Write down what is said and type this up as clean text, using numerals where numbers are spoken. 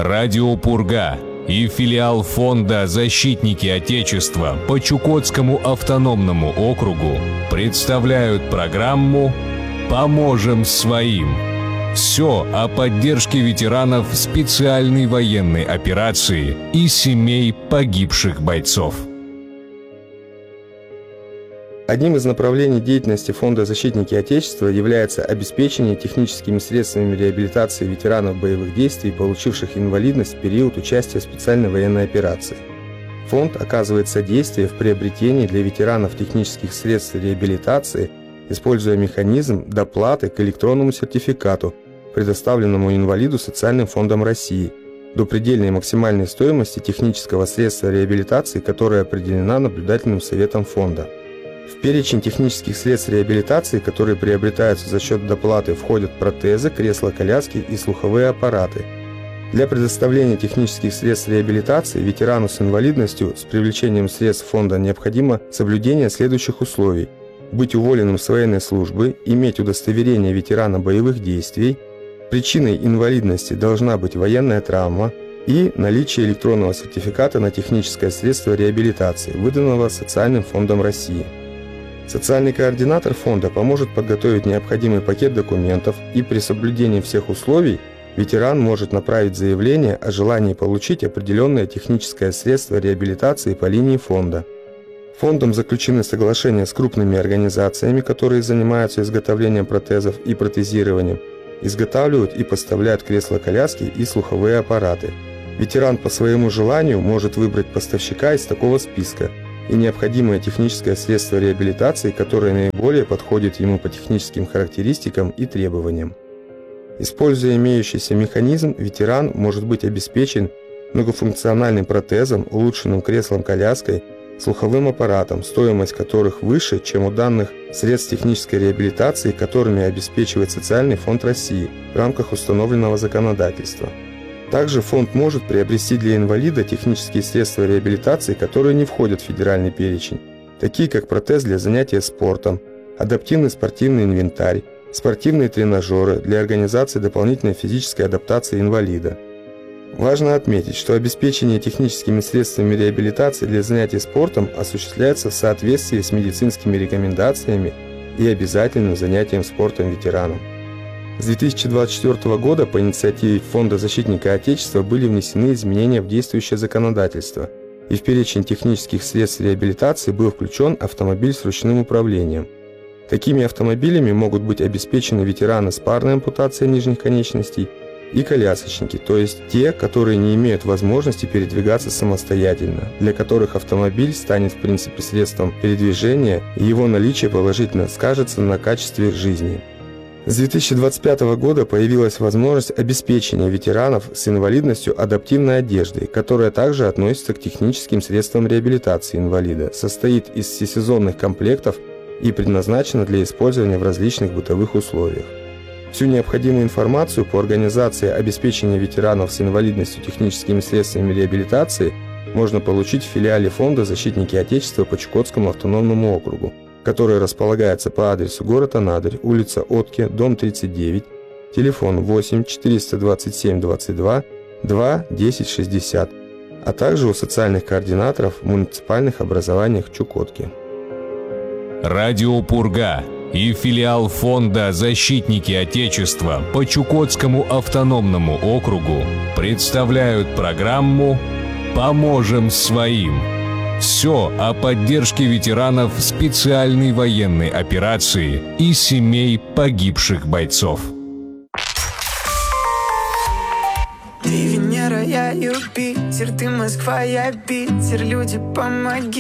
Радио «Пурга» и филиал фонда «Защитники Отечества» по Чукотскому автономному округу представляют программу «Поможем своим». Все о поддержке ветеранов специальной военной операции и семей погибших бойцов. Одним из направлений деятельности Фонда «Защитники Отечества» является обеспечение техническими средствами реабилитации ветеранов боевых действий, получивших инвалидность в период участия в специальной военной операции. Фонд оказывает содействие в приобретении для ветеранов технических средств реабилитации, используя механизм доплаты к электронному сертификату, предоставленному инвалиду Социальным фондом России, до предельной максимальной стоимости технического средства реабилитации, которая определена наблюдательным советом фонда. В перечень технических средств реабилитации, которые приобретаются за счет доплаты, входят протезы, кресла-коляски и слуховые аппараты. Для предоставления технических средств реабилитации ветерану с инвалидностью с привлечением средств фонда необходимо соблюдение следующих условий: быть уволенным с военной службы, иметь удостоверение ветерана боевых действий, причиной инвалидности должна быть военная травма и наличие электронного сертификата на техническое средство реабилитации, выданного Социальным фондом России. Социальный координатор фонда поможет подготовить необходимый пакет документов, и при соблюдении всех условий ветеран может направить заявление о желании получить определенное техническое средство реабилитации по линии фонда. Фондом заключены соглашения с крупными организациями, которые занимаются изготовлением протезов и протезированием, изготавливают и поставляют кресла-коляски и слуховые аппараты. Ветеран по своему желанию может выбрать поставщика из такого списка и необходимое техническое средство реабилитации, которое наиболее подходит ему по техническим характеристикам и требованиям. Используя имеющийся механизм, ветеран может быть обеспечен многофункциональным протезом, улучшенным креслом-коляской, слуховым аппаратом, стоимость которых выше, чем у данных средств технической реабилитации, которыми обеспечивает Социальный фонд России в рамках установленного законодательства. Также фонд может приобрести для инвалида технические средства реабилитации, которые не входят в федеральный перечень, такие как протез для занятия спортом, адаптивный спортивный инвентарь, спортивные тренажеры для организации дополнительной физической адаптации инвалида. Важно отметить, что обеспечение техническими средствами реабилитации для занятий спортом осуществляется в соответствии с медицинскими рекомендациями и обязательным занятием спортом ветеранам. С 2024 года по инициативе Фонда «Защитника Отечества» были внесены изменения в действующее законодательство, и в перечень технических средств реабилитации был включен автомобиль с ручным управлением. Такими автомобилями могут быть обеспечены ветераны с парной ампутацией нижних конечностей и колясочники, то есть те, которые не имеют возможности передвигаться самостоятельно, для которых автомобиль станет в принципе средством передвижения, и его наличие положительно скажется на качестве жизни. С 2025 года появилась возможность обеспечения ветеранов с инвалидностью адаптивной одеждой, которая также относится к техническим средствам реабилитации инвалида, состоит из всесезонных комплектов и предназначена для использования в различных бытовых условиях. Всю необходимую информацию по организации обеспечения ветеранов с инвалидностью техническими средствами реабилитации можно получить в филиале Фонда «Защитники Отечества» по Чукотскому автономному округу, который располагается по адресу город Анадырь, улица Отке, дом 39, телефон 8 427 22 2 10 60, а также у социальных координаторов в муниципальных образованиях Чукотки. Радио «Пурга» и филиал Фонда «Защитники Отечества» по Чукотскому автономному округу представляют программу «Поможем своим». Все о поддержке ветеранов специальной военной операции и семей погибших бойцов. Ты Венера, я Юпитер, ты Москва, я Питер, люди, помоги.